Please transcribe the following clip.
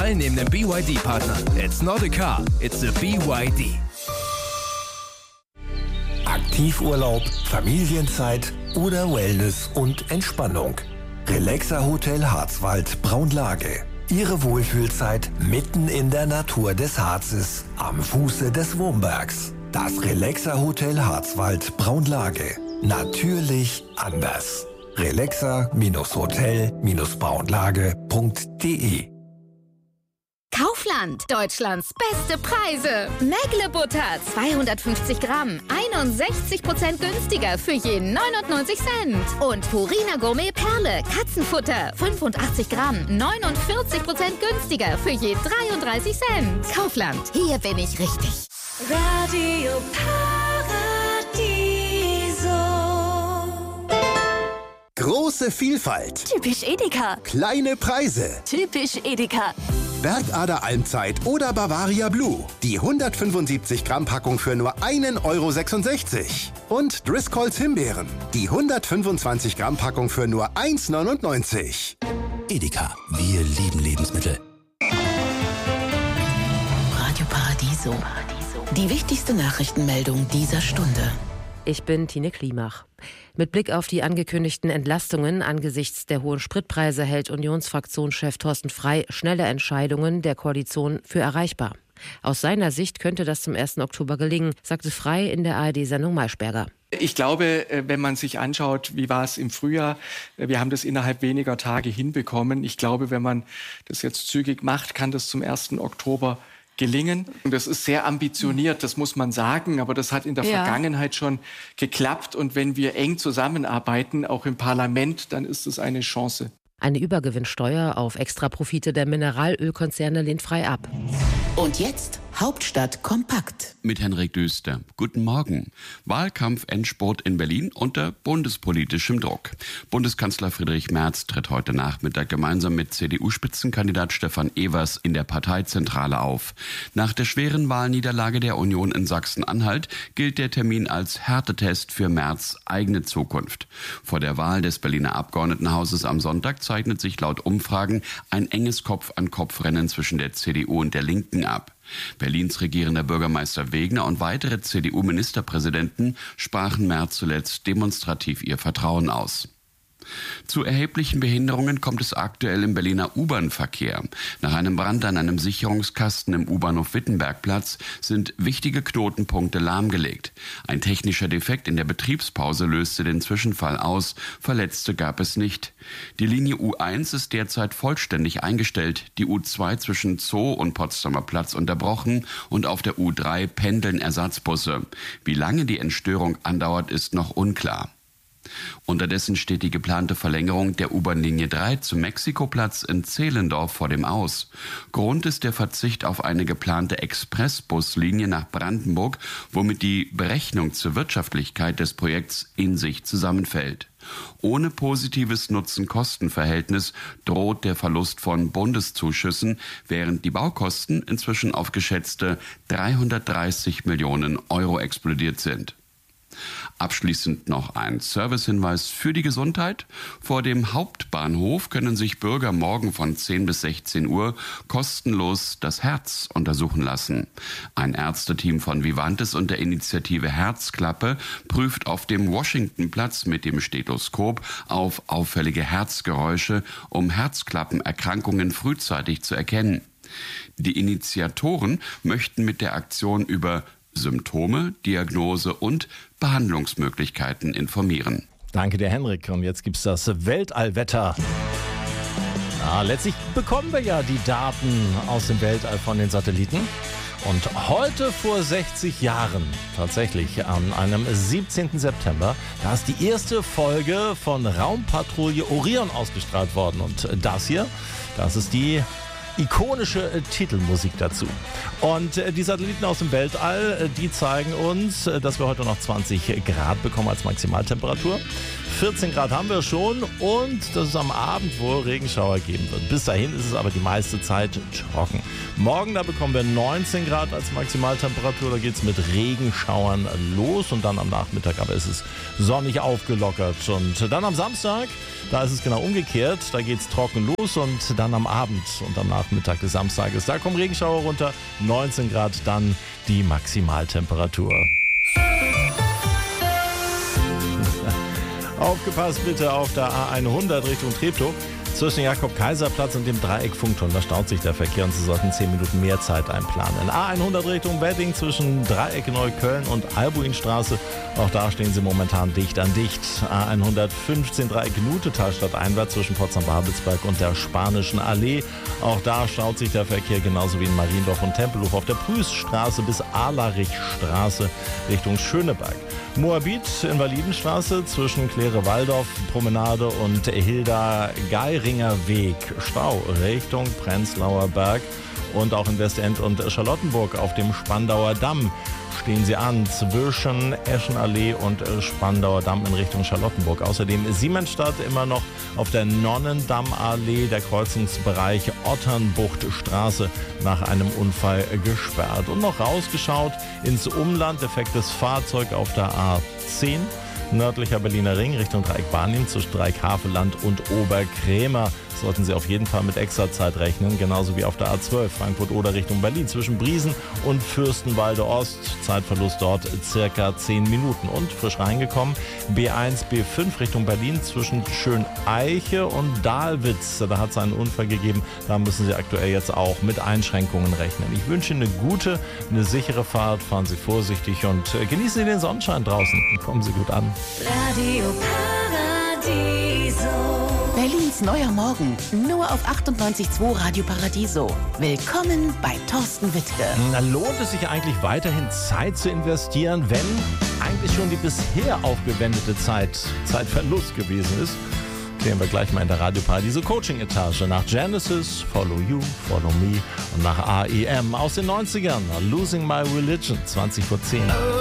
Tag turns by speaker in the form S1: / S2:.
S1: teilnehmenden BYD-Partner. It's not a car, it's a BYD.
S2: Aktivurlaub, Familienzeit oder Wellness und Entspannung. Relaxa Hotel Harzwald Braunlage. Ihre Wohlfühlzeit mitten in der Natur des Harzes, am Fuße des Wurmbergs. Das Relaxa Hotel Harzwald Braunlage. Natürlich anders. relaxa-hotel-braunlage.de.
S3: Kaufland, Deutschlands beste Preise. Nägelebutter 250 Gramm, 61% günstiger für je 99 Cent. Und Purina Gourmet Perle, Katzenfutter, 85 Gramm, 49% günstiger für je 33 Cent. Kaufland, hier bin ich richtig.
S4: Radio Paradiso.
S5: Große Vielfalt.
S4: Typisch Edeka.
S5: Kleine Preise.
S4: Typisch Edeka.
S5: Bergader Almzeit oder Bavaria Blue. Die 175 Gramm Packung für nur 1,66 €. Und Driscolls Himbeeren. Die 125 Gramm Packung für nur 1,99 €.
S2: Edeka, wir lieben Lebensmittel.
S6: Radio Paradiso. Die wichtigste Nachrichtenmeldung dieser Stunde.
S7: Ich bin Tine Klimach. Mit Blick auf die angekündigten Entlastungen angesichts der hohen Spritpreise hält Unionsfraktionschef Thorsten Frey schnelle Entscheidungen der Koalition für erreichbar. Aus seiner Sicht könnte das zum 1. Oktober gelingen, sagte Frey in der ARD-Sendung Maischberger.
S8: Ich glaube, wenn man sich anschaut, wie war es im Frühjahr, wir haben das innerhalb weniger Tage hinbekommen. Ich glaube, wenn man das jetzt zügig macht, kann das zum 1. Oktober gelingen. Und das ist sehr ambitioniert, das muss man sagen, aber das hat in der Vergangenheit schon geklappt. Und wenn wir eng zusammenarbeiten, auch im Parlament, dann ist es eine Chance.
S7: Eine Übergewinnsteuer auf Extraprofite der Mineralölkonzerne lehnt Frey ab.
S6: Und jetzt Hauptstadt kompakt.
S9: Mit Henrik Düster. Guten Morgen. Wahlkampf-Endspurt in Berlin unter bundespolitischem Druck. Bundeskanzler Friedrich Merz tritt heute Nachmittag gemeinsam mit CDU-Spitzenkandidat Stefan Evers in der Parteizentrale auf. Nach der schweren Wahlniederlage der Union in Sachsen-Anhalt gilt der Termin als Härtetest für Merz' eigene Zukunft. Vor der Wahl des Berliner Abgeordnetenhauses am Sonntag zeichnet sich laut Umfragen ein enges Kopf-an-Kopf-Rennen zwischen der CDU und der Linken ab. Berlins regierender Bürgermeister Wegner und weitere CDU-Ministerpräsidenten sprachen Merz zuletzt demonstrativ ihr Vertrauen aus. Zu erheblichen Behinderungen kommt es aktuell im Berliner U-Bahn-Verkehr. Nach einem Brand an einem Sicherungskasten im U-Bahnhof Wittenbergplatz sind wichtige Knotenpunkte lahmgelegt. Ein technischer Defekt in der Betriebspause löste den Zwischenfall aus. Verletzte gab es nicht. Die Linie U1 ist derzeit vollständig eingestellt, die U2 zwischen Zoo und Potsdamer Platz unterbrochen und auf der U3 pendeln Ersatzbusse. Wie lange die Entstörung andauert, ist noch unklar. Unterdessen steht die geplante Verlängerung der U-Bahn-Linie 3 zum Mexikoplatz in Zehlendorf vor dem Aus. Grund ist der Verzicht auf eine geplante Expressbuslinie nach Brandenburg, womit die Berechnung zur Wirtschaftlichkeit des Projekts in sich zusammenfällt. Ohne positives Nutzen-Kosten-Verhältnis droht der Verlust von Bundeszuschüssen, während die Baukosten inzwischen auf geschätzte 330 Millionen € explodiert sind. Abschließend noch ein Servicehinweis für die Gesundheit. Vor dem Hauptbahnhof können sich Bürger morgen von 10 bis 16 Uhr kostenlos das Herz untersuchen lassen. Ein Ärzteteam von Vivantes und der Initiative Herzklappe prüft auf dem Washingtonplatz mit dem Stethoskop auf auffällige Herzgeräusche, um Herzklappenerkrankungen frühzeitig zu erkennen. Die Initiatoren möchten mit der Aktion über Symptome, Diagnose und Behandlungsmöglichkeiten informieren.
S10: Danke dir, Henrik. Und jetzt gibt's das Weltallwetter. Ja, letztlich bekommen wir ja die Daten aus dem Weltall von den Satelliten. Und heute vor 60 Jahren, tatsächlich an einem 17. September, da ist die erste Folge von Raumpatrouille Orion ausgestrahlt worden. Und das hier, das ist die ikonische Titelmusik dazu. Und die Satelliten aus dem Weltall, die zeigen uns, dass wir heute noch 20 Grad bekommen als Maximaltemperatur. 14 Grad haben wir schon und dass es am Abend wohl Regenschauer geben wird. Bis dahin ist es aber die meiste Zeit trocken. Morgen, da bekommen wir 19 Grad als Maximaltemperatur. Da geht es mit Regenschauern los und dann am Nachmittag aber ist es sonnig aufgelockert. Und dann am Samstag, da ist es genau umgekehrt. Da geht es trocken los und dann am Abend und am Nachmittag Mittag des Samstages. Da kommen Regenschauer runter, 19 Grad dann die Maximaltemperatur. Aufgepasst bitte auf der A100 Richtung Treptow. Zwischen Jakob-Kaiser-Platz und dem Dreieck Funkturm, da staut sich der Verkehr und Sie sollten 10 Minuten mehr Zeit einplanen. A100 Richtung Wedding zwischen Dreieck Neukölln und Albuinstraße. Auch da stehen Sie momentan dicht an dicht. A115 Dreieck Nutetal stadteinwärts zwischen Potsdam-Babelsberg und der Spanischen Allee. Auch da staut sich der Verkehr genauso wie in Mariendorf und Tempelhof auf der Prüßstraße bis Ahlerichstraße Richtung Schöneberg. Moabit Invalidenstraße zwischen Klere-Waldorf Promenade und Hilda-Geiringer Weg. Stau Richtung Prenzlauer Berg und auch in Westend und Charlottenburg auf dem Spandauer Damm stehen Sie an zwischen Eschenallee und Spandauer Damm in Richtung Charlottenburg. Außerdem Siemensstadt immer noch auf der Nonnendammallee, der Kreuzungsbereich Otternbuchtstraße nach einem Unfall gesperrt. Und noch rausgeschaut ins Umland, defektes Fahrzeug auf der A10. Nördlicher Berliner Ring Richtung Dreieck Barnim zwischen Dreieck Havelland und Oberkrämer. Sollten Sie auf jeden Fall mit Extrazeit rechnen, genauso wie auf der A12 Frankfurt-Oder Richtung Berlin zwischen Briesen und Fürstenwalde Ost. Zeitverlust dort circa 10 Minuten. Und frisch reingekommen B1, B5 Richtung Berlin zwischen Schöneiche und Dahlwitz. Da hat es einen Unfall gegeben, da müssen Sie aktuell jetzt auch mit Einschränkungen rechnen. Ich wünsche Ihnen eine gute, eine sichere Fahrt, fahren Sie vorsichtig und genießen Sie den Sonnenschein draußen. Kommen Sie gut an.
S4: Radio Paradiso.
S6: Berlins neuer Morgen, nur auf 98.2 Radio Paradiso. Willkommen bei Thorsten Wittke.
S10: Na, lohnt es sich eigentlich weiterhin Zeit zu investieren, wenn eigentlich schon die bisher aufgewendete Zeit Zeitverlust gewesen ist? Klären wir gleich mal in der Radio Paradiso Coaching-Etage nach Genesis, Follow You, Follow Me und nach AEM aus den 90ern, Losing My Religion, 20 vor 10.